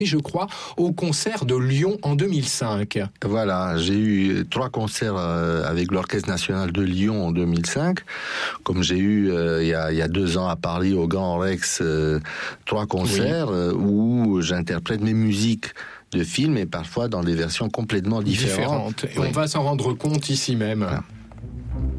je crois, au concert de Lyon en 2005. Voilà, j'ai eu 3 concerts avec l'Orchestre National de Lyon en 2005, comme j'ai eu il y a 2 ans à Paris au Grand Rex 3 concerts où j'interprète mes musiques de films et parfois dans des versions complètement différentes. Et on va s'en rendre compte ici même. Voilà.